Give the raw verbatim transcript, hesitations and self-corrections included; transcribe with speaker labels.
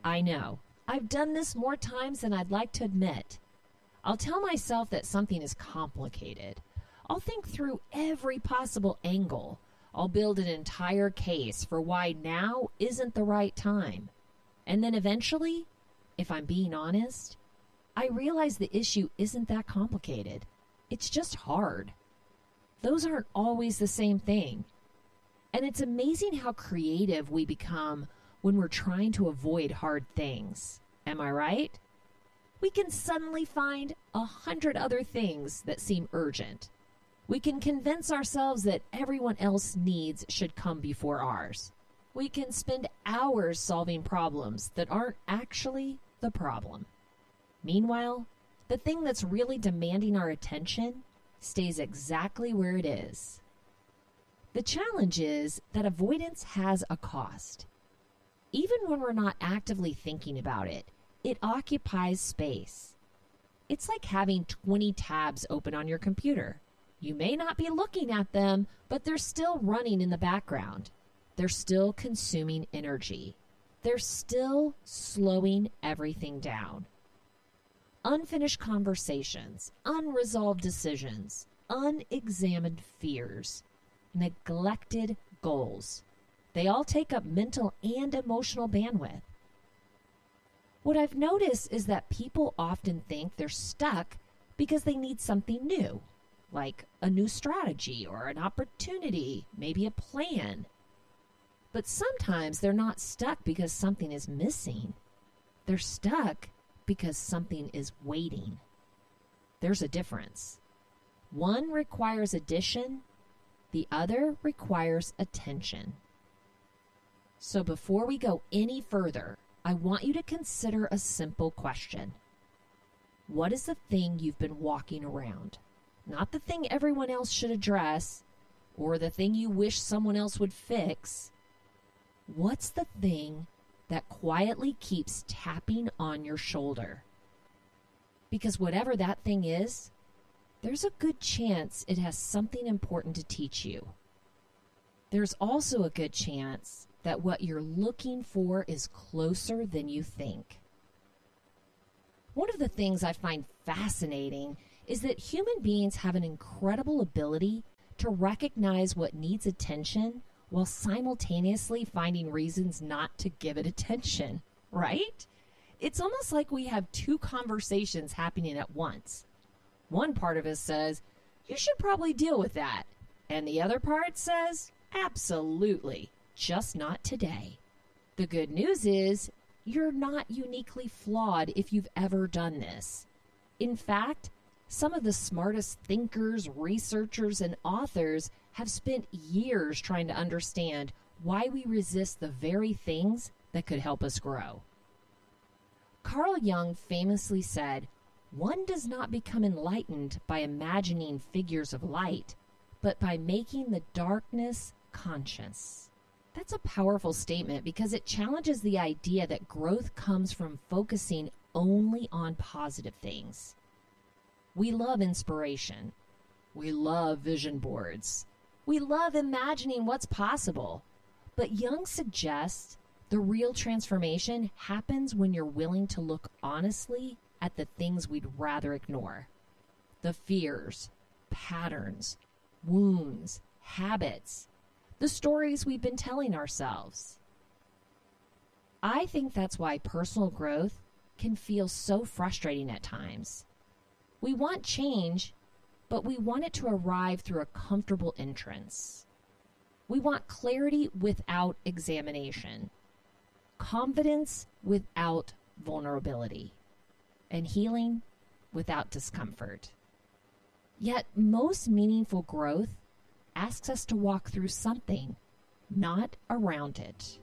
Speaker 1: I know. I've done this more times than I'd like to admit. I'll tell myself that something is complicated. I'll think through every possible angle. I'll build an entire case for why now isn't the right time. And then eventually, if I'm being honest, I realize the issue isn't that complicated. It's just hard. Those aren't always the same thing. And it's amazing how creative we become when we're trying to avoid hard things. Am I right? We can suddenly find a hundred other things that seem urgent. We can convince ourselves that everyone else's needs should come before ours. We can spend hours solving problems that aren't actually the problem. Meanwhile, the thing that's really demanding our attention stays exactly where it is. The challenge is that avoidance has a cost. Even when we're not actively thinking about it, it occupies space. It's like having twenty tabs open on your computer. You may not be looking at them, but they're still running in the background. They're still consuming energy. They're still slowing everything down. Unfinished conversations, unresolved decisions, unexamined fears, neglected goals. They all take up mental and emotional bandwidth. What I've noticed is that people often think they're stuck because they need something new, like a new strategy or an opportunity, maybe a plan. But sometimes they're not stuck because something is missing. They're stuck because something is waiting. There's a difference. One requires addition, the other requires attention. So before we go any further, I want you to consider a simple question. What is the thing you've been walking around? Not the thing everyone else should address, or the thing you wish someone else would fix. What's the thing that quietly keeps tapping on your shoulder? Because whatever that thing is, there's a good chance it has something important to teach you. There's also a good chance that what you're looking for is closer than you think. One of the things I find fascinating is that human beings have an incredible ability to recognize what needs attention while simultaneously finding reasons not to give it attention, right? It's almost like we have two conversations happening at once. One part of us says, you should probably deal with that. And the other part says, absolutely, just not today. The good news is, you're not uniquely flawed if you've ever done this. In fact, some of the smartest thinkers, researchers, and authors have spent years trying to understand why we resist the very things that could help us grow. Carl Jung famously said, "One does not become enlightened by imagining figures of light, but by making the darkness conscious." That's a powerful statement because it challenges the idea that growth comes from focusing only on positive things. We love inspiration. We love vision boards. We love imagining what's possible. But Jung suggests the real transformation happens when you're willing to look honestly at the things we'd rather ignore. The fears, patterns, wounds, habits, the stories we've been telling ourselves. I think that's why personal growth can feel so frustrating at times. We want change, but we want it to arrive through a comfortable entrance. We want clarity without examination, confidence without vulnerability, and healing without discomfort. Yet most meaningful growth asks us to walk through something, not around it.